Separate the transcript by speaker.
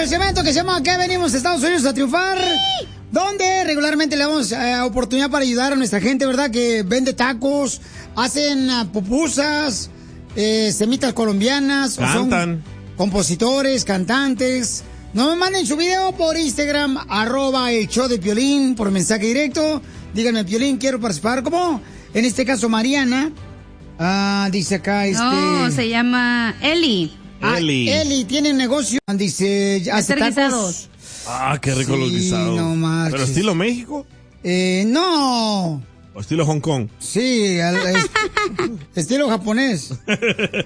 Speaker 1: el segmento que se llama ¿Qué venimos a Estados Unidos a triunfar? Sí. Donde regularmente le damos oportunidad para ayudar a nuestra gente, ¿verdad? Que vende tacos, hacen pupusas, semitas colombianas.
Speaker 2: Cantan.
Speaker 1: O son compositores, cantantes. No me manden su video por Instagram, @el show de Piolín, por mensaje directo. Díganme, Piolín, quiero participar. ¿Cómo? En este caso, Mariana. Dice acá,
Speaker 3: No, se llama Eli.
Speaker 1: Eli tiene negocio. Dice, hace tacos.
Speaker 2: Qué rico los guisados.
Speaker 1: No marches.
Speaker 2: ¿Pero estilo México?
Speaker 1: No.
Speaker 2: ¿O estilo Hong Kong?
Speaker 1: Sí, estilo japonés.